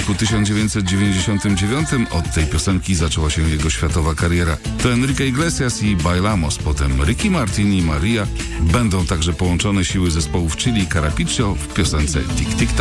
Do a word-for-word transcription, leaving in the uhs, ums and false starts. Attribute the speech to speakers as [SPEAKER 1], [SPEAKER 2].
[SPEAKER 1] roku tysiąc dziewięćset dziewięćdziesiątym dziewiątym od tej piosenki zaczęła się jego światowa kariera. To Enrique Iglesias i Bailamos, potem Ricky Martin i Maria. Będą także połączone siły zespołów Chili i Carapiccio w piosence Tic Tic Tac.